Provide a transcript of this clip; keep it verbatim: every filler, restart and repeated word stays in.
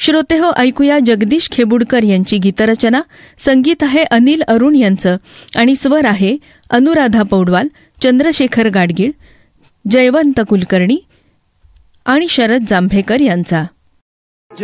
श्रोते हो, ऐकूया जगदीश खेबुडकर यांची गीतरचना. संगीत आहे अनिल अरुण यांचं आणि स्वर आहे अनुराधा पौडवाल, चंद्रशेखर गाडगीळ, जयवंत कुलकर्णी आणि शरद जांभेकर यांचा.